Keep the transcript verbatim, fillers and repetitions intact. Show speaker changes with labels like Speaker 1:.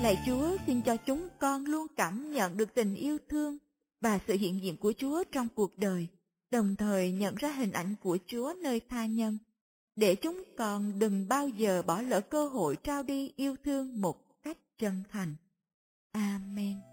Speaker 1: Lạy Chúa, xin cho chúng con luôn cảm nhận được tình yêu thương và sự hiện diện của Chúa trong cuộc đời, đồng thời nhận ra hình ảnh của Chúa nơi tha nhân, để chúng con đừng bao giờ bỏ lỡ cơ hội trao đi yêu thương một cách chân thành. Amen.